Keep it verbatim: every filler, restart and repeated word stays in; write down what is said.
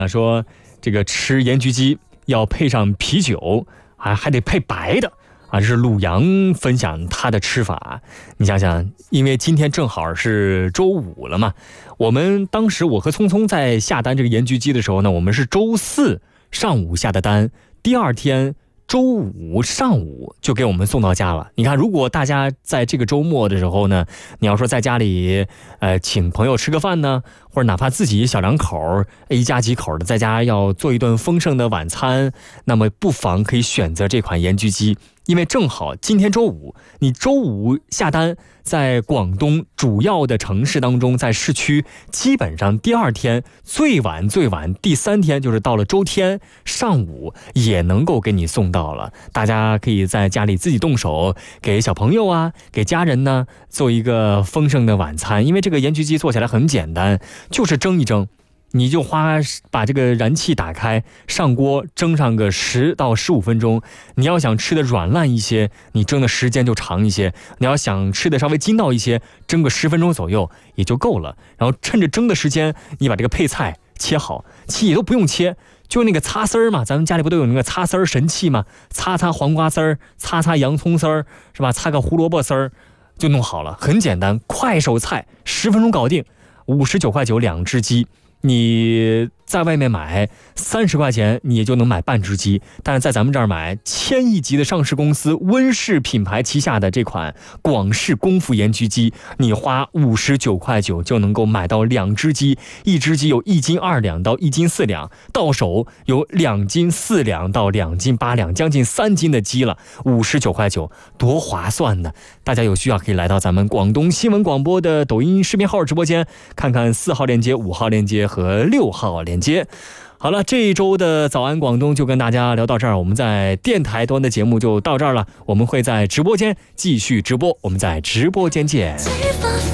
说这个吃盐焗鸡要配上啤酒，还还得配白的啊。这是鲁阳分享他的吃法。你想想，因为今天正好是周五了嘛，我们当时我和聪聪在下单这个盐焗鸡的时候呢，我们是周四上午下的单，第二天周五上午就给我们送到家了。你看，如果大家在这个周末的时候呢，你要说在家里呃请朋友吃个饭呢，或者哪怕自己小两口一家几口的在家要做一顿丰盛的晚餐，那么不妨可以选择这款盐焗鸡。因为正好今天周五，你周五下单，在广东主要的城市当中，在市区基本上第二天最晚最晚第三天，就是到了周天上午也能够给你送到了。大家可以在家里自己动手，给小朋友啊，给家人呢做一个丰盛的晚餐。因为这个盐焗鸡做起来很简单，就是蒸一蒸，你就花把这个燃气打开，上锅蒸上个十到十五分钟。你要想吃的软烂一些，你蒸的时间就长一些；你要想吃的稍微筋道一些，蒸个十分钟左右也就够了。然后趁着蒸的时间，你把这个配菜切好，其实也都不用切，就那个擦丝儿嘛，咱们家里不都有那个擦丝儿神器吗？擦擦黄瓜丝儿，擦擦洋葱丝儿，是吧？擦个胡萝卜丝儿，就弄好了，很简单，快手菜，十分钟搞定。五十九块九两只鸡。你在外面买三十块钱，你也就能买半只鸡，但是在咱们这儿买千亿级的上市公司温氏品牌旗下的这款广式功夫盐焗鸡，你花五十九块九就能够买到两只鸡，一只鸡有一斤二两到一斤四两，到手有两斤四两到两斤八两，将近三斤的鸡了，五十九块九，多划算呢！大家有需要可以来到咱们广东新闻广播的抖音视频号直播间，看看四号链接、五号链接和六号链接。好了，这一周的早安广东就跟大家聊到这儿，我们在电台端的节目就到这儿了，我们会在直播间继续直播，我们在直播间见。